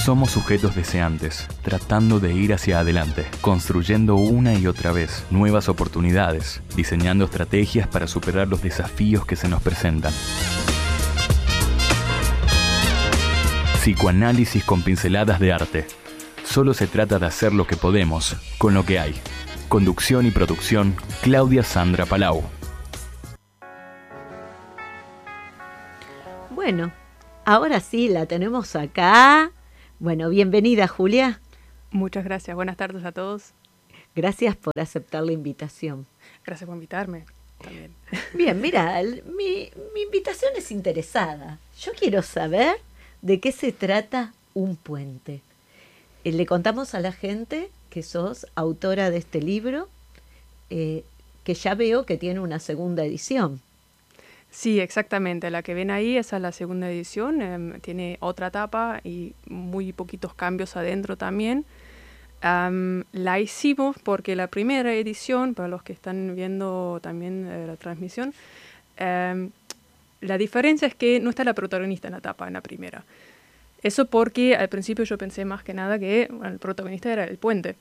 Somos sujetos deseantes, tratando de ir hacia adelante, construyendo una y otra vez nuevas oportunidades, diseñando estrategias para superar los desafíos que se nos presentan. Psicoanálisis con pinceladas de arte. Solo se trata de hacer lo que podemos, con lo que hay. Conducción y producción, Claudia Sandra Palau. Bueno, ahora sí, la tenemos acá. Bueno, bienvenida, Julia. Muchas gracias. Buenas tardes a todos. Gracias por aceptar la invitación. Gracias por invitarme también. Bien, mira, mi invitación es interesada. Yo quiero saber de qué se trata un puente. Le contamos a la gente que sos autora de este libro, que ya veo que tiene una segunda edición. Sí, exactamente. La que ven ahí, esa es la segunda edición. Tiene otra tapa y muy poquitos cambios adentro también. La hicimos porque la primera edición, para los que están viendo también la transmisión, la diferencia es que no está la protagonista en la tapa, en la primera. Eso porque al principio yo pensé más que nada que el protagonista era el puente.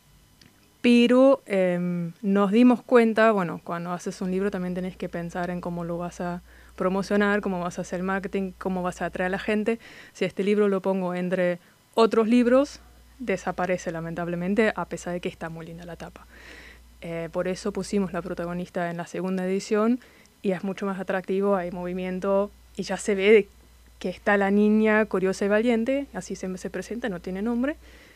Pero nos dimos cuenta, bueno, cuando haces un libro también tenés que pensar en cómo lo vas a promocionar, cómo vas a hacer marketing, cómo vas a atraer a la gente. Si este libro lo pongo entre otros libros, desaparece lamentablemente, a pesar de que está muy linda la tapa. Por eso pusimos la protagonista en la segunda edición y es mucho más atractivo, hay movimiento y ya se ve que está la niña curiosa y valiente, así se presenta, no tiene nombre,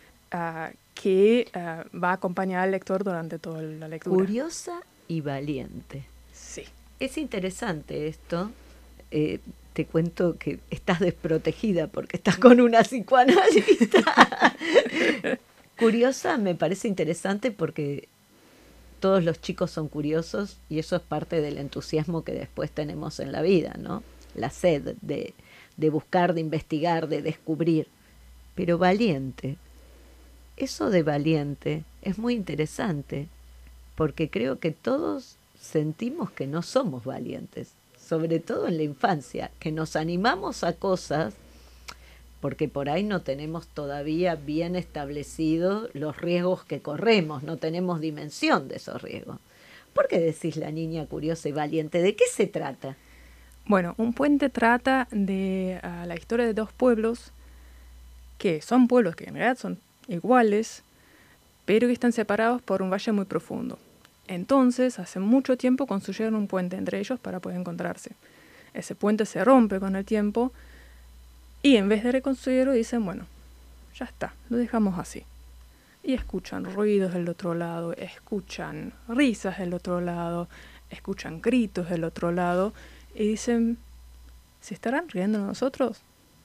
que va a acompañar al lector durante toda la lectura. Curiosa y valiente. Sí. Es interesante esto. Te cuento que estás desprotegida porque estás con una psicoanalista. Curiosa me parece interesante porque todos los chicos son curiosos y eso es parte del entusiasmo que después tenemos en la vida, ¿no? La sed de buscar, de investigar, de descubrir. Pero valiente. Eso de valiente es muy interesante porque creo que todos sentimos que no somos valientes, sobre todo en la infancia, que nos animamos a cosas porque por ahí no tenemos todavía bien establecidos los riesgos que corremos, no tenemos dimensión de esos riesgos. ¿Por qué decís la niña curiosa y valiente? ¿De qué se trata? Bueno, un puente trata de la historia de dos pueblos que son pueblos que en realidad son iguales, pero que están separados por un valle muy profundo. Entonces, hace mucho tiempo construyeron un puente entre ellos para poder encontrarse. Ese puente se rompe con el tiempo y en vez de reconstruirlo dicen, bueno, ya está, lo dejamos así. Y escuchan ruidos del otro lado, escuchan risas del otro lado, escuchan gritos del otro lado y dicen, ¿se estarán riendo de nosotros?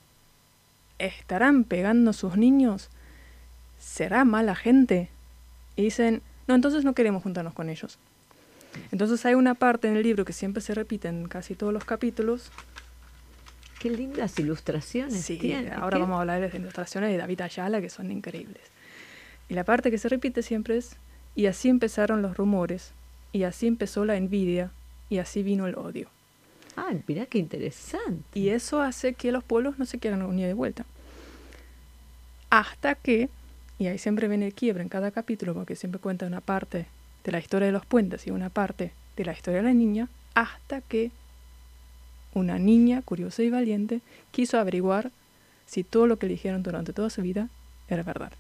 ¿Estarán pegando a sus niños? ¿Será mala gente? Y dicen, no, entonces no queremos juntarnos con ellos. Entonces hay una parte en el libro que siempre se repite en casi todos los capítulos. Qué lindas ilustraciones tiene. Ahora vamos a hablar de las ilustraciones de David Ayala, que son increíbles. Y la parte que se repite siempre es, y así empezaron los rumores, y así empezó la envidia, y así vino el odio. Ah, mirá qué interesante. Y eso hace que los pueblos no se quieran unir de vuelta. Hasta que, y ahí siempre viene el quiebre en cada capítulo, porque siempre cuenta una parte de la historia de los puentes y una parte de la historia de la niña, hasta que una niña curiosa y valiente quiso averiguar si todo lo que le dijeron durante toda su vida era verdad.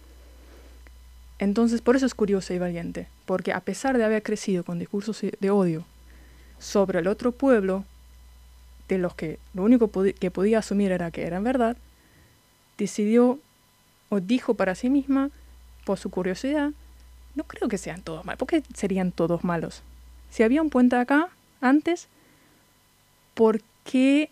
Entonces, por eso es curiosa y valiente, porque a pesar de haber crecido con discursos de odio sobre el otro pueblo, de los que lo único que podía asumir era que eran verdad, decidió o dijo para sí misma, por su curiosidad, no creo que sean todos malos. ¿Por qué serían todos malos? Si había un puente acá antes, ¿por qué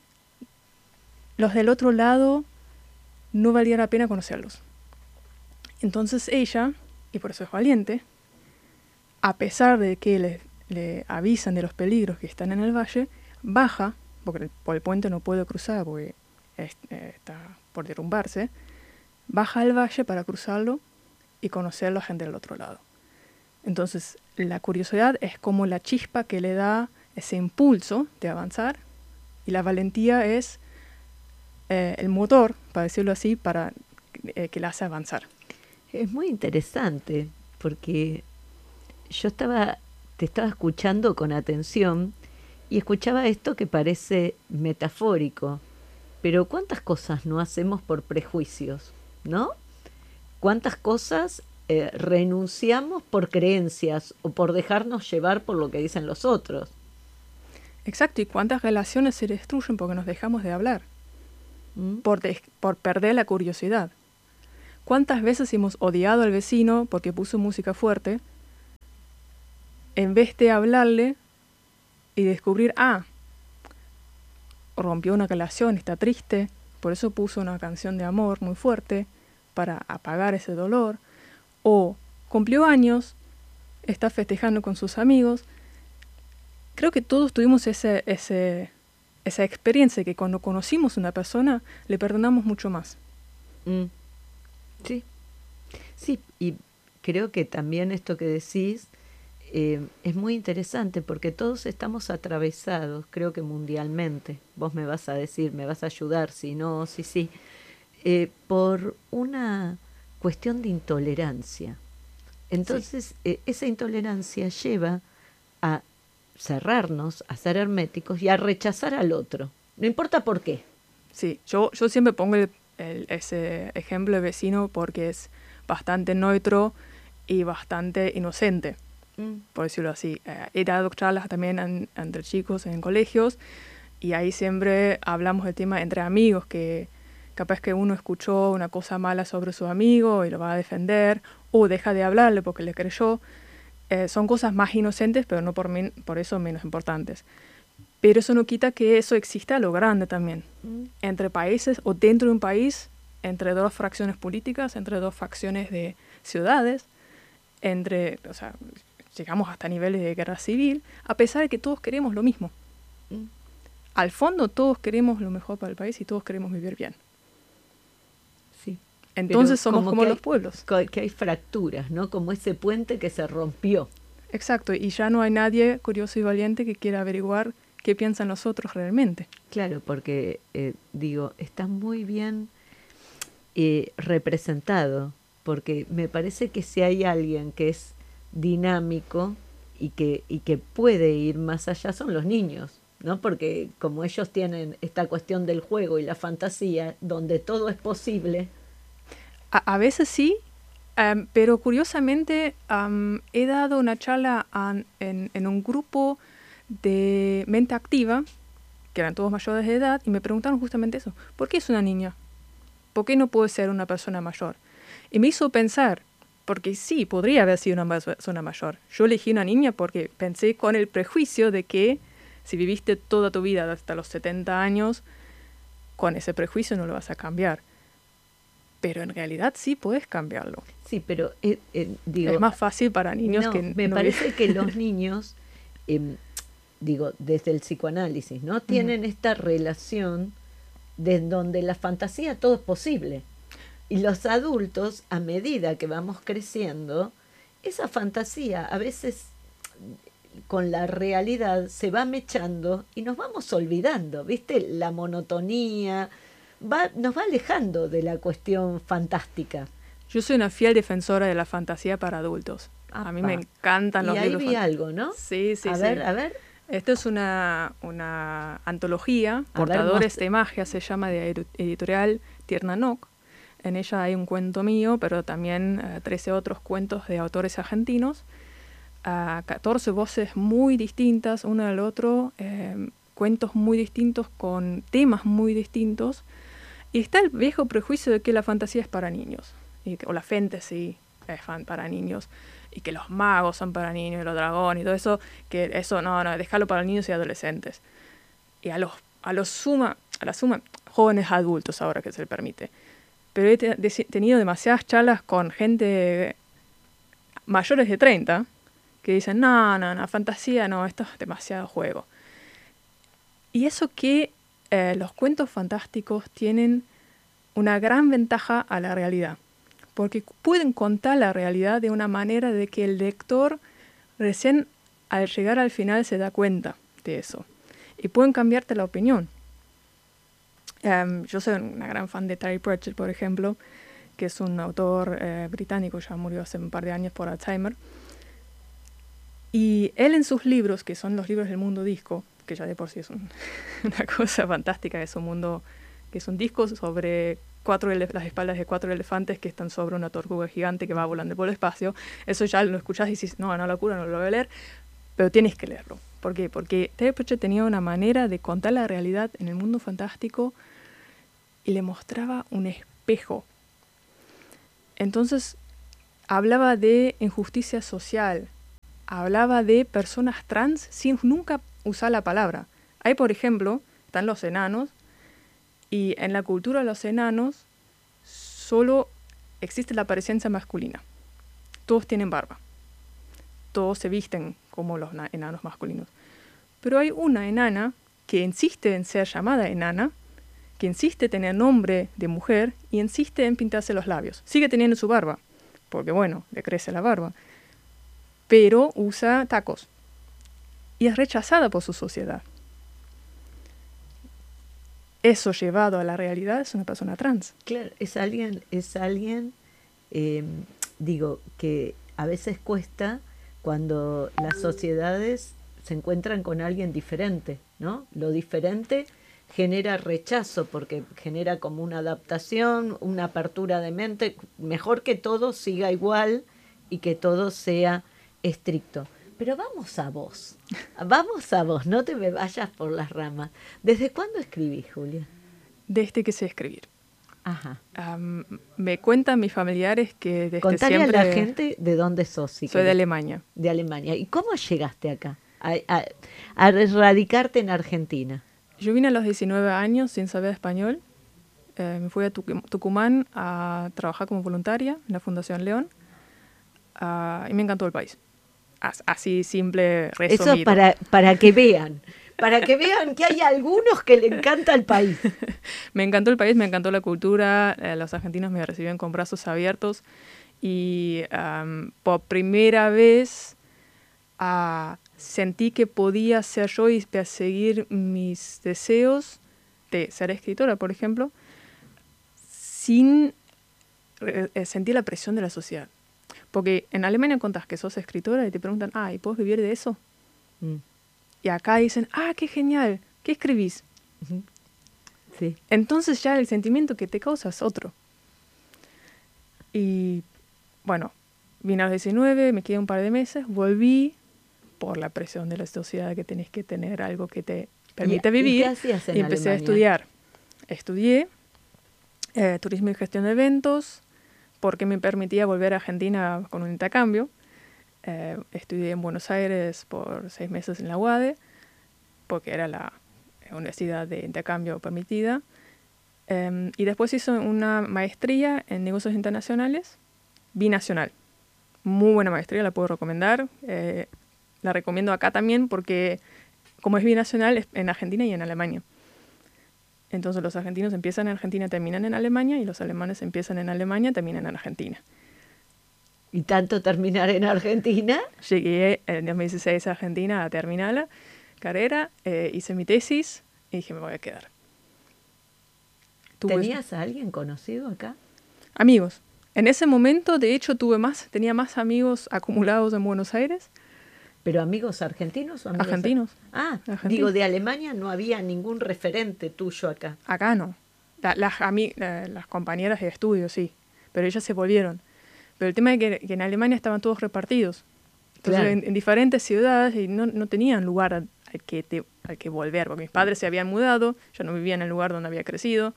los del otro lado no valía la pena conocerlos? Entonces ella, y por eso es valiente, a pesar de que le avisan de los peligros que están en el valle, baja, porque por el puente no puede cruzar porque está por derrumbarse, baja al valle para cruzarlo y conocer a la gente del otro lado. Entonces, la curiosidad es como la chispa que le da ese impulso de avanzar, y la valentía es el motor, para decirlo así, para que la hace avanzar. Es muy interesante porque yo te estaba escuchando con atención y escuchaba esto que parece metafórico, pero ¿cuántas cosas no hacemos por prejuicios, no? ¿Cuántas cosas renunciamos por creencias o por dejarnos llevar por lo que dicen los otros? Exacto, y cuántas relaciones se destruyen porque nos dejamos de hablar, por perder la curiosidad. ¿Cuántas veces hemos odiado al vecino porque puso música fuerte en vez de hablarle y descubrir, rompió una relación, está triste, por eso puso una canción de amor muy fuerte para apagar ese dolor, o cumplió años, está festejando con sus amigos? Creo que todos tuvimos esa experiencia que cuando conocimos a una persona le perdonamos mucho más. Sí, sí, y creo que también esto que decís es muy interesante porque todos estamos atravesados, creo que mundialmente, vos me vas a decir, me vas a ayudar, si no, sí, por una cuestión de intolerancia. Entonces, esa intolerancia lleva a cerrarnos, a ser herméticos y a rechazar al otro, no importa por qué. Sí, yo siempre pongo ese ejemplo de vecino porque es bastante neutro y bastante inocente, por decirlo así. He dado charlas también entre chicos en colegios y ahí siempre hablamos del tema entre amigos, que capaz que uno escuchó una cosa mala sobre su amigo y lo va a defender o deja de hablarle porque le creyó. Son cosas más inocentes, pero no por eso menos importantes. Pero eso no quita que eso exista a lo grande también. Entre países o dentro de un país, entre dos fracciones políticas, entre dos facciones de ciudades, llegamos hasta niveles de guerra civil, a pesar de que todos queremos lo mismo. Al fondo todos queremos lo mejor para el país y todos queremos vivir bien. Sí. Entonces somos como los pueblos. Que hay fracturas, ¿no? Como ese puente que se rompió. Exacto, y ya no hay nadie curioso y valiente que quiera averiguar qué piensan los otros realmente. Claro, porque, está muy bien representado, porque me parece que si hay alguien que es dinámico y que puede ir más allá son los niños, ¿no? Porque como ellos tienen esta cuestión del juego y la fantasía, donde todo es posible. A veces sí, pero curiosamente he dado una charla en un grupo de mente activa, que eran todos mayores de edad, y me preguntaron justamente eso. ¿Por qué es una niña? ¿Por qué no puede ser una persona mayor? Y me hizo pensar, porque sí, podría haber sido una persona mayor. Yo elegí una niña porque pensé con el prejuicio de que si viviste toda tu vida hasta los 70 años, con ese prejuicio no lo vas a cambiar. Pero en realidad sí puedes cambiarlo. Sí, pero es más fácil para niños que... Me parece que los niños, desde el psicoanálisis, ¿no? Tienen esta relación de donde la fantasía todo es posible. Y los adultos, a medida que vamos creciendo, esa fantasía a veces con la realidad se va mechando y nos vamos olvidando, ¿viste? La monotonía nos va alejando de la cuestión fantástica. Yo soy una fiel defensora de la fantasía para adultos. A mí me encantan los libros. Y ahí vi algo, ¿no? Sí. A ver. Esto es una antología, Portadores de Magia, se llama, de editorial Tierna Noc. En ella hay un cuento mío, pero también 13 otros cuentos de autores argentinos. 14 voces muy distintas, uno del otro, cuentos muy distintos con temas muy distintos. Y está el viejo prejuicio de que la fantasía es para niños, o la fantasy es para niños, y que los magos son para niños, y los dragones y todo eso, que eso no, déjalo para niños y adolescentes. Y a la suma, jóvenes adultos ahora que se le permite. Pero he tenido demasiadas charlas con gente mayores de 30 que dicen, no, fantasía no, esto es demasiado juego. Y eso que los cuentos fantásticos tienen una gran ventaja a la realidad, porque pueden contar la realidad de una manera de que el lector recién al llegar al final se da cuenta de eso. Y pueden cambiarte la opinión. Yo soy una gran fan de Terry Pratchett, por ejemplo, que es un autor británico, ya murió hace un par de años por Alzheimer. Y él en sus libros, que son los libros del mundo disco, que ya de por sí es una cosa fantástica, es un mundo que son discos sobre las espaldas de 4 elefantes que están sobre una tortuga gigante que va volando por el espacio. Eso ya lo escuchás y dices, no, locura, no lo voy a leer, pero tienes que leerlo. ¿Por qué? Porque Terry Pratchett tenía una manera de contar la realidad en el mundo fantástico y le mostraba un espejo. Entonces, hablaba de injusticia social, hablaba de personas trans sin nunca usar la palabra. Hay, por ejemplo, están los enanos, y en la cultura de los enanos solo existe la presencia masculina. Todos tienen barba. Todos se visten como los enanos masculinos. Pero hay una enana que insiste en ser llamada enana, que insiste en tener nombre de mujer y insiste en pintarse los labios. Sigue teniendo su barba, porque bueno, le crece la barba, pero usa tacos y es rechazada por su sociedad. Eso llevado a la realidad es una persona trans. Claro, es alguien, que a veces cuesta cuando las sociedades se encuentran con alguien diferente, ¿no? Lo diferente genera rechazo porque genera como una adaptación, una apertura de mente, mejor que todo siga igual y que todo sea estricto. Pero vamos a vos, no te me vayas por las ramas. ¿Desde cuándo escribís, Julia? Desde que sé escribir. Ajá. Me cuentan mis familiares que desde Contale siempre... a la gente de dónde sos. Si soy de Alemania. De Alemania. ¿Y cómo llegaste acá? A radicarte en Argentina. Yo vine a los 19 años sin saber español. Me fui a Tucumán a trabajar como voluntaria en la Fundación León. Y me encantó el país. Así simple, resumido. Eso para que vean que hay algunos que le encanta el país. Me encantó el país, me encantó la cultura, los argentinos me recibieron con brazos abiertos y por primera vez sentí que podía ser yo y perseguir mis deseos de ser escritora, por ejemplo, sin sentir la presión de la sociedad. Porque en Alemania contás que sos escritora y te preguntan, ¿y puedes vivir de eso? Y acá dicen, qué genial, ¿qué escribís? Sí. Entonces ya el sentimiento que te causa es otro. Y bueno, vine a los 19, me quedé un par de meses, volví por la presión de la sociedad que tenés que tener algo que te permite vivir. ¿Y qué hacías en y empecé Alemania? a estudiar. Estudié turismo y gestión de eventos, porque me permitía volver a Argentina con un intercambio. Estudié en Buenos Aires por 6 meses en la UADE, porque era la universidad de intercambio permitida. Y después hice una maestría en negocios internacionales, binacional. Muy buena maestría, la puedo recomendar. La recomiendo acá también porque, como es binacional, es en Argentina y en Alemania. Entonces los argentinos empiezan en Argentina, terminan en Alemania, y los alemanes empiezan en Alemania, terminan en Argentina. ¿Y tanto terminar en Argentina? Llegué en 2016 a Argentina a terminar la carrera, hice mi tesis y dije, me voy a quedar. ¿Tenías a alguien conocido acá? Amigos. En ese momento, de hecho, tenía más amigos acumulados en Buenos Aires. ¿Pero amigos argentinos o amigos? Argentinos. Argentinos. Digo, de Alemania no había ningún referente tuyo acá. Acá no. Las compañeras de estudio, sí. Pero ellas se volvieron. Pero el tema es que en Alemania estaban todos repartidos. Entonces, claro, en diferentes ciudades y no tenían lugar al que volver. Porque mis padres se habían mudado, yo no vivía en el lugar donde había crecido.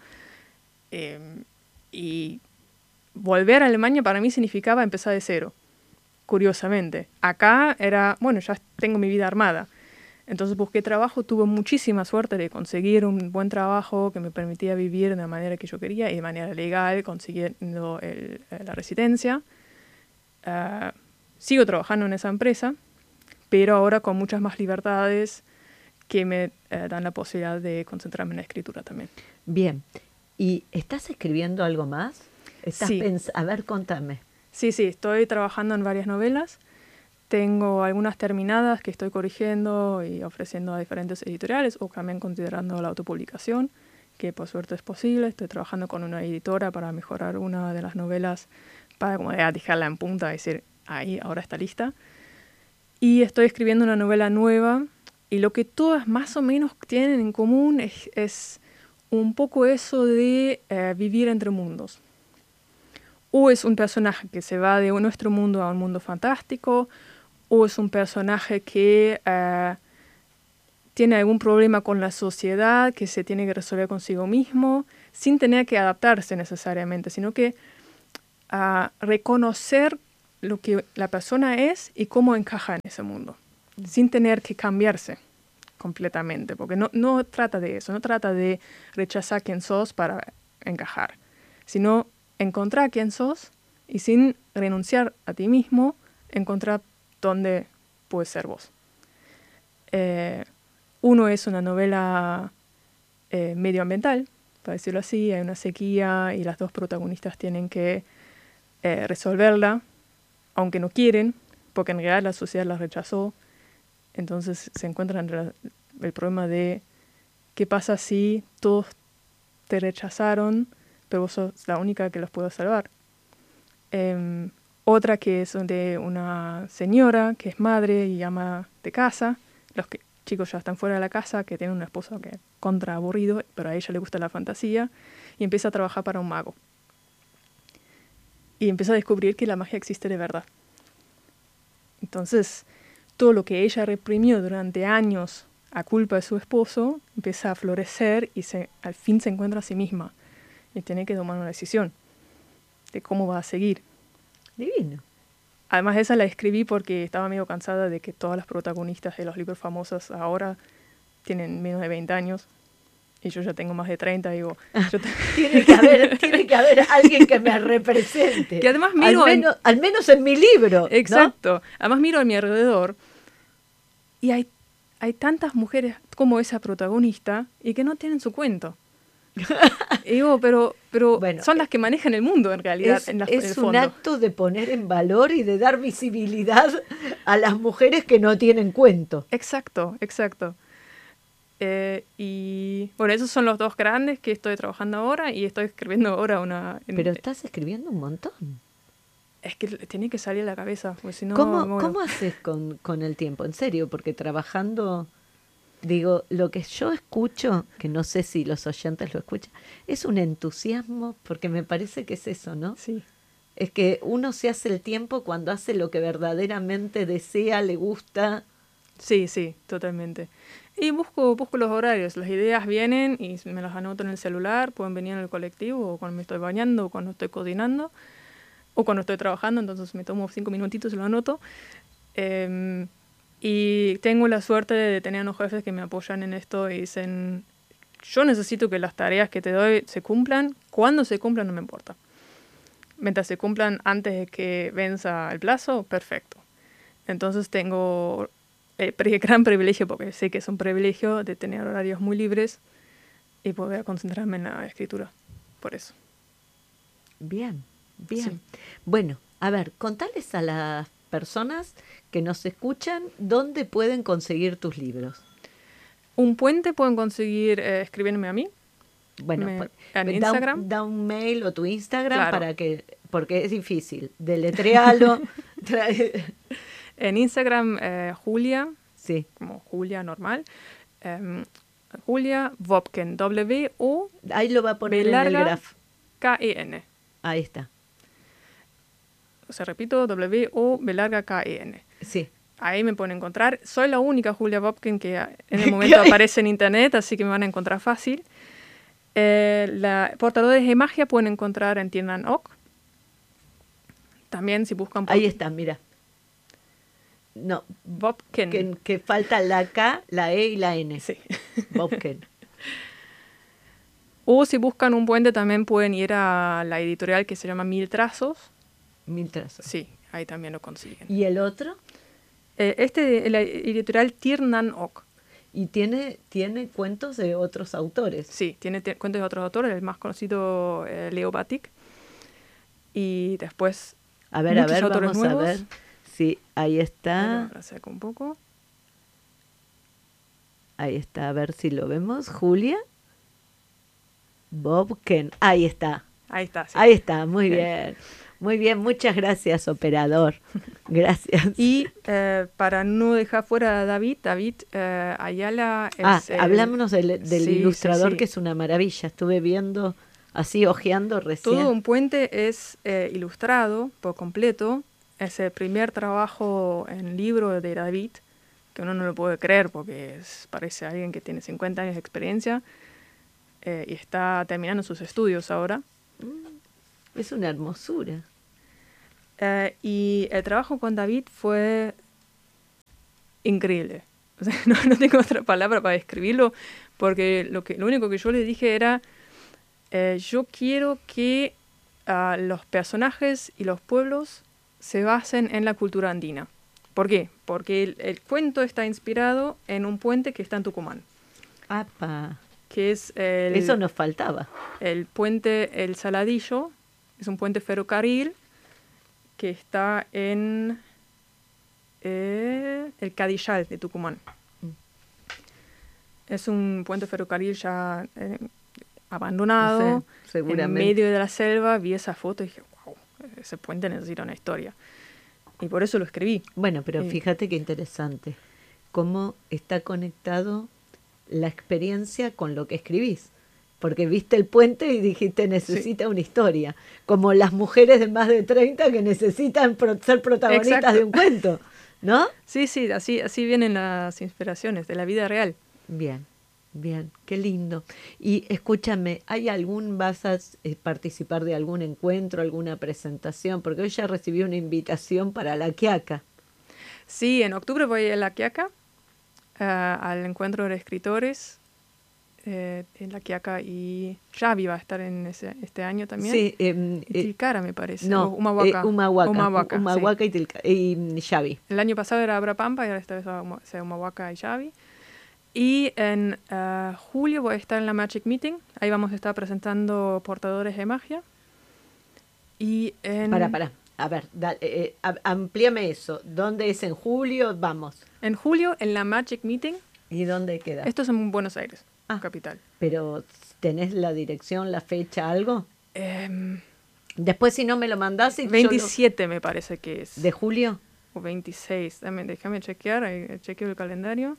Y volver a Alemania para mí significaba empezar de cero. Curiosamente. Acá era, ya tengo mi vida armada. Entonces busqué trabajo, tuve muchísima suerte de conseguir un buen trabajo que me permitía vivir de la manera que yo quería y de manera legal, consiguiendo la residencia. Sigo trabajando en esa empresa, pero ahora con muchas más libertades que me dan la posibilidad de concentrarme en la escritura también. Bien. ¿Y estás escribiendo algo más? Sí. A ver, contame. Sí, estoy trabajando en varias novelas. Tengo algunas terminadas que estoy corrigiendo y ofreciendo a diferentes editoriales o también considerando la autopublicación, que por suerte es posible. Estoy trabajando con una editora para mejorar una de las novelas, para como ya dejarla en punta, decir, ahí, ahora está lista. Y estoy escribiendo una novela nueva, y lo que todas más o menos tienen en común es un poco eso de vivir entre mundos. O es un personaje que se va de nuestro mundo a un mundo fantástico, o es un personaje que tiene algún problema con la sociedad, que se tiene que resolver consigo mismo, sin tener que adaptarse necesariamente, sino que reconocer lo que la persona es y cómo encaja en ese mundo, sin tener que cambiarse completamente, porque no trata de eso, no trata de rechazar quién sos para encajar, sino encontrar quién sos y sin renunciar a ti mismo, encontrar dónde puedes ser vos. Uno es una novela medioambiental, para decirlo así, hay una sequía y las dos protagonistas tienen que resolverla, aunque no quieren, porque en realidad la sociedad las rechazó. Entonces se encuentran el problema de qué pasa si todos te rechazaron, pero vos sos la única que los puede salvar. Otra que es de una señora que es madre y ama de casa. Los chicos ya están fuera de la casa, que tiene un esposo que es contra aburrido, pero a ella le gusta la fantasía, y empieza a trabajar para un mago. Y empieza a descubrir que la magia existe de verdad. Entonces, todo lo que ella reprimió durante años a culpa de su esposo empieza a florecer y al fin se encuentra a sí misma. Y tiene que tomar una decisión de cómo va a seguir. Divino. Además, esa la escribí porque estaba medio cansada de que todas las protagonistas de los libros famosos ahora tienen menos de 20 años. Y yo ya tengo más de 30, digo... tiene que haber alguien que me represente. Que además miro... Al menos en mi libro. Exacto. ¿No? Además miro a mi alrededor y hay tantas mujeres como esa protagonista y que no tienen su cuento. Y digo, pero bueno, son las que manejan el mundo en realidad. Es un acto de poner en valor y de dar visibilidad a las mujeres que no tienen cuento. Exacto. Y bueno, esos son los dos grandes que estoy trabajando ahora y estoy escribiendo ahora una... Pero estás escribiendo un montón. Es que tiene que salir a la cabeza, porque si no... ¿Cómo haces con el tiempo? En serio, porque trabajando... Digo, lo que yo escucho, que no sé si los oyentes lo escuchan, es un entusiasmo, porque me parece que es eso, ¿no? Sí. Es que uno se hace el tiempo cuando hace lo que verdaderamente desea, le gusta. Sí, totalmente. Y busco los horarios, las ideas vienen y me las anoto en el celular, pueden venir en el colectivo, o cuando me estoy bañando, o cuando estoy cocinando, o cuando estoy trabajando, entonces me tomo 5 minutitos y lo anoto. Y tengo la suerte de tener unos jefes que me apoyan en esto y dicen, yo necesito que las tareas que te doy se cumplan. Cuando se cumplan no me importa. Mientras se cumplan antes de que venza el plazo, perfecto. Entonces tengo el gran privilegio, porque sé que es un privilegio, de tener horarios muy libres y poder concentrarme en la escritura. Por eso. Bien. Sí. Bueno, a ver, contales a las personas que nos escuchan dónde pueden conseguir tus libros. Un puente pueden conseguir escribiéndome a mí. Bueno, en Instagram. Da un mail o tu Instagram, Claro. porque es difícil. Deletrealo. En Instagram, Julia, sí. Como Julia normal. Julia Wopken, W-O. Ahí lo va a poner en el graf. K-E-N. Ahí está. O sea, repito, W-O-K-E-N. Sí. Ahí me pueden encontrar. Soy la única Julia Wopken que en el momento aparece en internet, así que me van a encontrar fácil. Portadores de magia pueden encontrar en Tiernan Ok. También si buscan... Ahí está, mira. No, Wopken. Que falta la K, la E y la N. Sí. Wopken. O si buscan un puente también pueden ir a la editorial que se llama Mil Trazos. Mil Trazos. Sí, ahí también lo consiguen. ¿Y el otro? La editorial Tiernan Ok. ¿Y tiene cuentos de otros autores? Sí, tiene cuentos de otros autores, el más conocido Leo Batik. Y después a ver, autores vamos nuevos. A ver. Sí, ahí está. Lo saco un poco. Ahí está, a ver si lo vemos. Julia. Bob Ken. Ahí está. Ahí está. Sí. Ahí está, muy bien. Muy bien, muchas gracias, operador. Gracias. Y para no dejar fuera a David Ayala es... hablámonos del sí, ilustrador, sí. que es una maravilla. Estuve viendo, así ojeando recién. Todo un puente es ilustrado por completo. Es el primer trabajo en libro de David, que uno no lo puede creer porque parece alguien que tiene 50 años de experiencia y está terminando sus estudios ahora. Es una hermosura. Y el trabajo con David fue increíble. O sea, no tengo otra palabra para describirlo, porque lo único que yo le dije era, yo quiero que los personajes y los pueblos se basen en la cultura andina. ¿Por qué? Porque el cuento está inspirado en un puente que está en Tucumán. ¡Apa! Que es eso nos faltaba. El puente El Saladillo. Es un puente ferrocarril que está en el Cadillal de Tucumán. Es un puente ferrocarril ya abandonado, o sea, seguramente. En medio de la selva. Vi esa foto y dije, wow, ese puente necesita una historia. Y por eso lo escribí. Bueno, pero fíjate qué interesante. Cómo está conectado la experiencia con lo que escribís. Porque viste el puente y dijiste, necesita una historia. Como las mujeres de más de 30 que necesitan ser protagonistas Exacto. de un cuento, ¿no? Sí, así vienen las inspiraciones de la vida real. Bien, bien, qué lindo. Y escúchame, ¿vas a participar de algún encuentro, alguna presentación? Porque hoy ya recibí una invitación para La Quiaca. Sí, en octubre voy a La Quiaca, al encuentro de escritores. En La Quiaca, y Xavi va a estar en este año también. Sí, y Tilcara, me parece. No, Humahuaca. Humahuaca Sí. y Xavi. El año pasado era Abra Pampa y ahora esta vez va a ser Humahuaca y Xavi. Y en julio voy a estar en la Magic Meeting. Ahí vamos a estar presentando portadores de magia. Y en... Para. A ver, amplíame eso. ¿Dónde es en julio? Vamos. En julio, en la Magic Meeting. ¿Y dónde queda? Esto es en Buenos Aires, capital. Pero, ¿tenés la dirección, la fecha, algo? Después, si no me lo mandás... 27 me parece que es. ¿De julio? O 26. Déjame chequear, chequeo el calendario.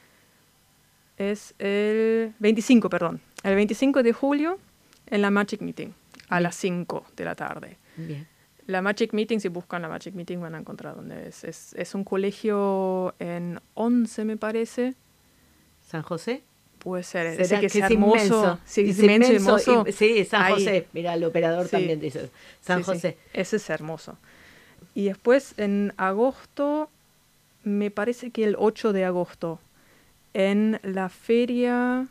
Es el 25, perdón. El 25 de julio en la Magic Meeting, a las 5 de la tarde. Bien. La Magic Meeting, si buscan la Magic Meeting van a encontrar dónde es. Es un colegio en 11, me parece. ¿San José? Puede ser. ¿Será que que es es hermoso? inmenso? Sí, es inmenso y hermoso. Sí, San Ahí. José. Mira, el operador Sí. también dice San José. Sí. Ese es hermoso. Y después en agosto, me parece que el 8 de agosto, en la feria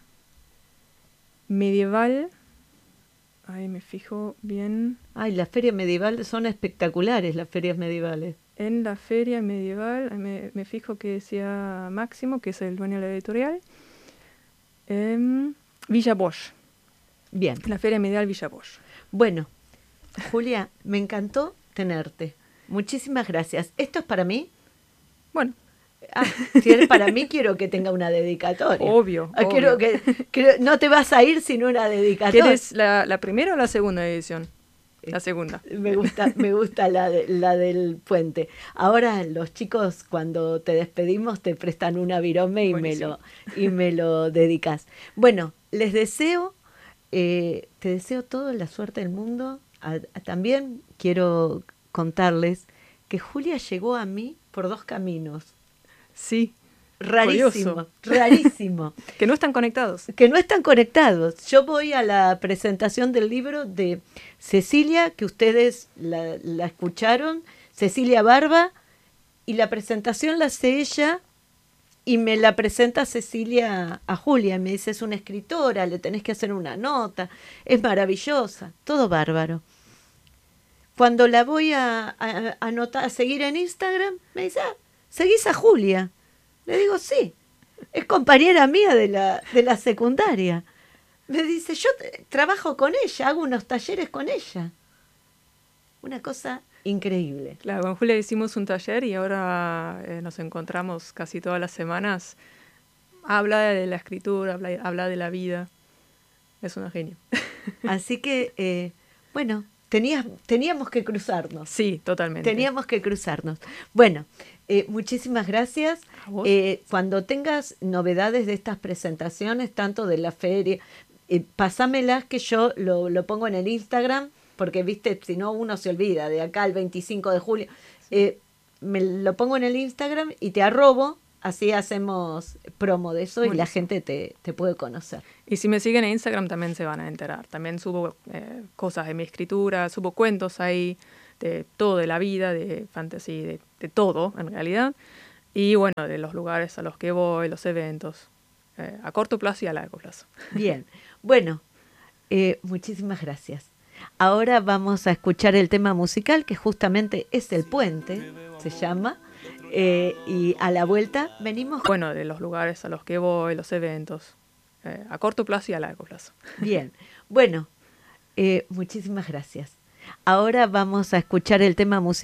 medieval. Ahí me fijo bien. Ay, las ferias medievales son espectaculares, las ferias medievales. En la feria medieval, me fijo que decía Máximo, que es el dueño de la editorial. Villa Bosch. Bien. La feria medieval Villa Bosch. Bueno, Julia, me encantó tenerte. Muchísimas gracias. ¿Esto es para mí? Bueno. Si es para mí, quiero que tenga una dedicatoria. Obvio. Quiero que no te vas a ir sin una dedicatoria. ¿Quieres la primera o la segunda edición? La segunda. Me gusta la del puente. Ahora los chicos, cuando te despedimos, te prestan una virome y me lo dedicas. Bueno, les deseo, te deseo toda la suerte del mundo. También quiero contarles que Julia llegó a mí por 2 caminos. Sí. Rarísimo, rarísimo. Que no están conectados. Yo voy a la presentación del libro de Cecilia, que ustedes la escucharon, Cecilia Barba, y la presentación la hace ella y me la presenta Cecilia a Julia. Me dice, es una escritora, le tenés que hacer una nota, es maravillosa, todo bárbaro. Cuando la voy a seguir en Instagram, me dice, ¿seguís a Julia? Le digo, sí, es compañera mía de la secundaria. Me dice, yo trabajo con ella, hago unos talleres con ella. Una cosa increíble. Claro, con Julia hicimos un taller y ahora nos encontramos casi todas las semanas. Habla de la escritura, habla de la vida. Es una genia. Así que, bueno, teníamos que cruzarnos. Sí, totalmente. Teníamos que cruzarnos. Bueno, muchísimas gracias. ¿A vos? Cuando tengas novedades de estas presentaciones, tanto de la feria, pasámelas que yo lo pongo en el Instagram, porque, viste, si no uno se olvida, de acá al 25 de julio. Me lo pongo en el Instagram y te arrobo, así hacemos promo de eso. Buenísimo. Y la gente te puede conocer. Y si me siguen en Instagram también se van a enterar. También subo cosas de mi escritura, subo cuentos ahí, de todo, de la vida, de fantasía, de todo en realidad. Y bueno, de los lugares a los que voy, los eventos, a corto plazo y a largo plazo. Bien, bueno, muchísimas gracias. Ahora vamos a escuchar el tema musical que justamente es El Puente, se llama, y a la vuelta venimos... Bueno, de los lugares a los que voy, los eventos, a corto plazo y a largo plazo. Bien, bueno, muchísimas gracias. Ahora vamos a escuchar el tema musical.